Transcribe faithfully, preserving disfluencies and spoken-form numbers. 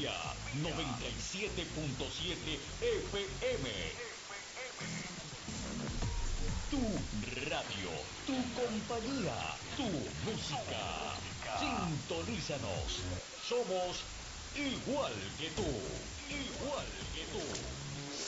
Melodía noventa y siete punto siete F M. Tu radio, tu compañía, tu música. Sintonízanos. Somos igual que tú. Igual que tú.